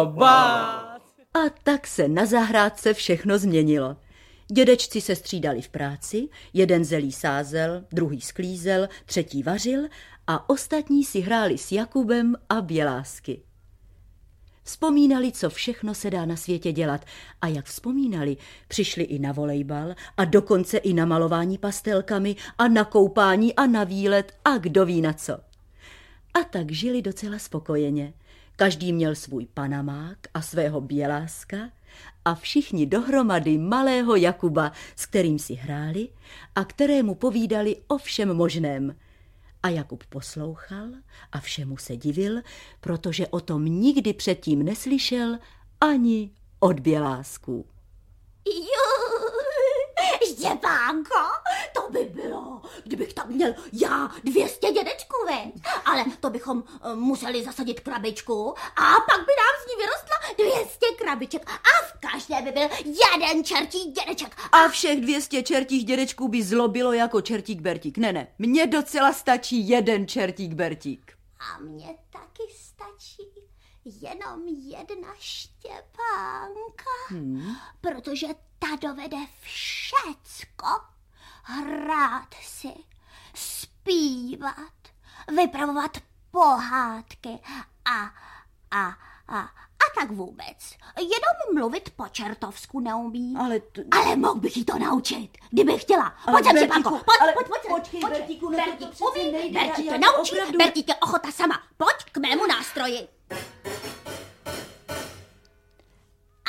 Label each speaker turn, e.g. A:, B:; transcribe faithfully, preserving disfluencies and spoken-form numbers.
A: A tak se na zahrádce všechno změnilo. Dědečci se střídali v práci, jeden zelí sázel, druhý sklízel, třetí vařil a ostatní si hráli s Jakubem a Bělásky. Vzpomínali, co všechno se dá na světě dělat, a jak vzpomínali, přišli i na volejbal a dokonce i na malování pastelkami a na koupání a na výlet a kdo ví na co. A tak žili docela spokojeně. Každý měl svůj panamák a svého Běláska a všichni dohromady malého Jakuba, s kterým si hráli a kterému povídali o všem možném. A Jakub poslouchal a všemu se divil, protože o tom nikdy předtím neslyšel ani od Bělásků.
B: Štěpánko, to by bylo, kdybych tam měl já dvě stě dědečků, veď? Ale to bychom uh, museli zasadit krabičku a pak by nám z ní vyrostla dvě stě krabiček a v každé by byl jeden čertí dědeček.
A: A všech dvě stě čertích dědečků by zlobilo jako čertík Bertík. Ne, ne, mně docela stačí jeden čertík Bertík.
B: A mně taky stačí jenom jedna Štěpánka, hmm. protože ta dovede všecko. Hrát si, zpívat, vypravovat pohádky a, a, a, a tak vůbec. Jenom mluvit po čertovsku neumí.
A: Ale, t...
B: ale mohl bych jí to naučit, kdybych chtěla. Pojď sem, Štěpánko, pojď,
A: ale...
B: pojď, pojď,
A: Počkej,
B: pojď,
A: Bertíku, no
B: Bertík
A: to, to přece
B: umí,
A: nejde.
B: Bertík
A: Já,
B: to
A: já
B: naučí,
A: opravdu...
B: Bertík je ochota sama. Pojď k mému nástroji.